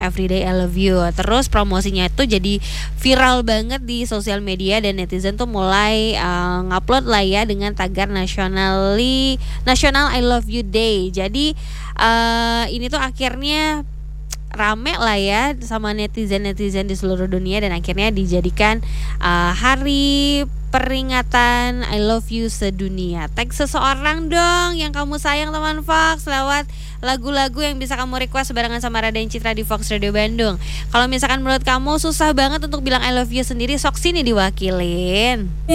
Everyday I Love You. Terus promosinya itu jadi viral banget di sosial media dan netizen tuh mulai ngupload lah ya dengan tagar National I Love You Day. Jadi ini tuh akhirnya rame lah ya sama netizen di seluruh dunia dan akhirnya dijadikan hari peringatan I love you sedunia. Tag seseorang dong yang kamu sayang teman Fox lewat lagu-lagu yang bisa kamu request barengan sama Raden Citra di Fox Radio Bandung. Kalau misalkan menurut kamu susah banget untuk bilang I love you sendiri, sok sini diwakilin.